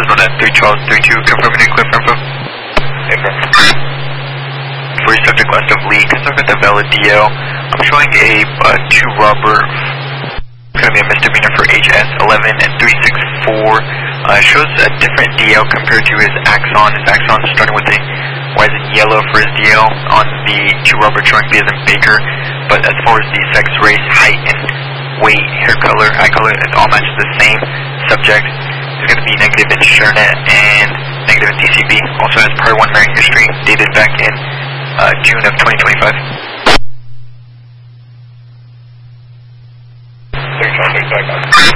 on at 3 Charles 32, confirming and clear for info. For your subject last of Lee, can I look at the valid DL? I'm showing a 2 robber. It's going to be a misdemeanor for HS11 and 364. Shows a different DL compared to his Axon. His Axon is starting with a Y as in yellow for his DL. On the 2 robber showing B as in Baker. But as far as the sex, race, height, and weight, hair color, eye color, it all matches the same. Subject is going to be negative in SureNet and negative in TCB. Also has prior 1 marriage history dated back in June of 2025.